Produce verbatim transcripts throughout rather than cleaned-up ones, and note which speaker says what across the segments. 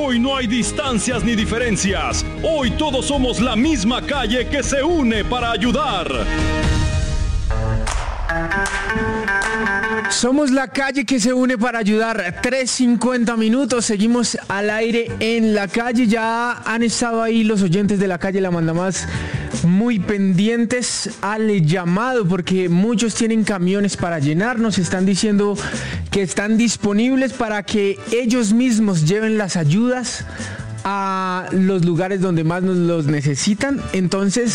Speaker 1: Hoy no hay distancias ni diferencias. Hoy todos somos la misma calle que se une para ayudar.
Speaker 2: Somos la calle que se une para ayudar. tres cincuenta minutos, seguimos al aire en la calle. Ya han estado ahí los oyentes de la calle La Mandamás muy pendientes al llamado, porque muchos tienen camiones para llenar. Nos están diciendo que están disponibles para que ellos mismos lleven las ayudas a los lugares donde más nos los necesitan. Entonces,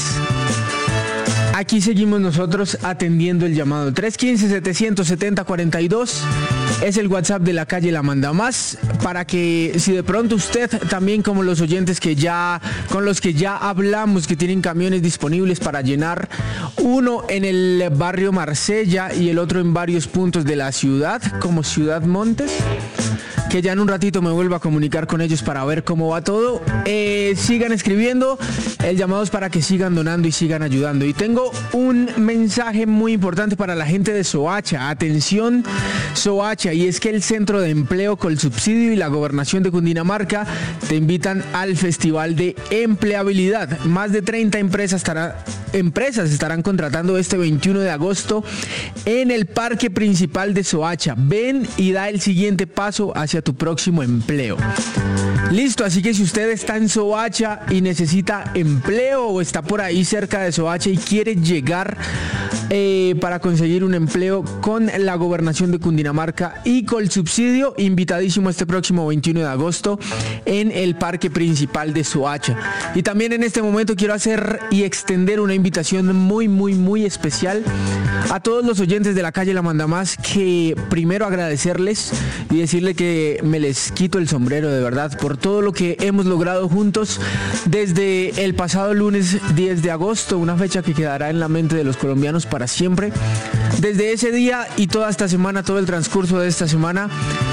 Speaker 2: aquí seguimos nosotros atendiendo el llamado. tres uno cinco, siete siete cero, cuatro dos es el WhatsApp de la calle La Mandamás, para que si de pronto usted también, como los oyentes que ya con los que ya hablamos, que tienen camiones disponibles para llenar, uno en el barrio Marsella y el otro en varios puntos de la ciudad, como Ciudad Montes, que ya en un ratito me vuelvo a comunicar con ellos para ver cómo va todo. Eh, sigan escribiendo, el llamado es para que sigan donando y sigan ayudando. Y tengo un mensaje muy importante para la gente de Soacha. Atención, Soacha, y es que el Centro de Empleo Colsubsidio y la Gobernación de Cundinamarca te invitan al Festival de Empleabilidad. Más de treinta empresas estarán, empresas estarán contratando este veintiuno de agosto en el parque principal de Soacha. Ven y da el siguiente paso hacia tu próximo empleo. Listo, así que si usted está en Soacha y necesita empleo, o está por ahí cerca de Soacha y quiere llegar eh, para conseguir un empleo con la Gobernación de Cundinamarca y Colsubsidio, invitadísimo este próximo veintiuno de agosto en el parque principal de Soacha. Y también en este momento quiero hacer y extender una invitación muy, muy, muy especial a todos los oyentes de la calle La Mandamás, que primero agradecerles y decirle que me les quito el sombrero de verdad por todo lo que hemos logrado juntos desde el pasado lunes diez de agosto, una fecha que quedará en la mente de los colombianos para siempre. Desde ese día y toda esta semana, todo el transcurso de esta semana,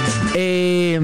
Speaker 2: eh,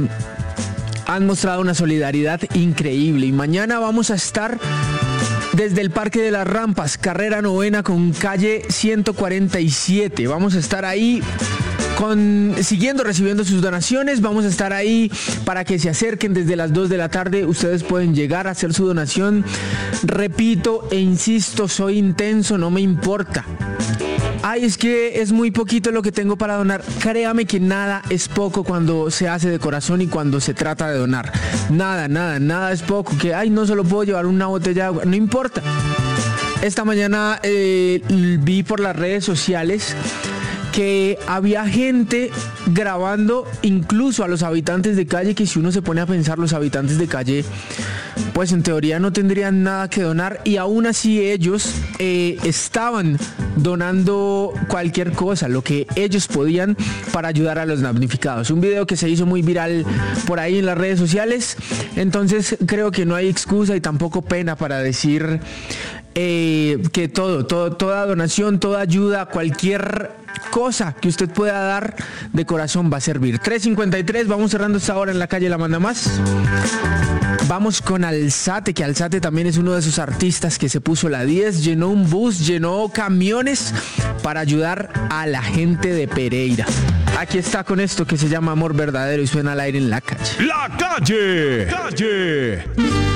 Speaker 2: han mostrado una solidaridad increíble. Y mañana vamos a estar desde el Parque de las Rampas, carrera novena con calle ciento cuarenta y siete. Vamos a estar ahí Con, siguiendo recibiendo sus donaciones. Vamos a estar ahí para que se acerquen desde las dos de la tarde. Ustedes pueden llegar a hacer su donación. Repito e insisto, soy intenso, no me importa. Ay, es que es muy poquito lo que tengo para donar. Créame que nada es poco cuando se hace de corazón y cuando se trata de donar. Nada, nada, nada es poco. Que, ay, no solo puedo llevar una botella de agua. No importa. Esta mañana eh, vi por las redes sociales que había gente grabando incluso a los habitantes de calle, que si uno se pone a pensar, los habitantes de calle pues en teoría no tendrían nada que donar, y aún así ellos eh, estaban donando cualquier cosa, lo que ellos podían, para ayudar a los damnificados. Un video que se hizo muy viral por ahí en las redes sociales. Entonces creo que no hay excusa y tampoco pena para decir eh, que todo, todo, toda donación, toda ayuda, cualquier cosa que usted pueda dar de corazón va a servir. tres cincuenta y tres, vamos cerrando esta hora en la calle La Mandamás. Vamos con Alzate, que Alzate también es uno de esos artistas que se puso la diez, llenó un bus, llenó camiones para ayudar a la gente de Pereira. Aquí está con esto que se llama Amor Verdadero y suena al aire en la calle.
Speaker 1: La calle, calle.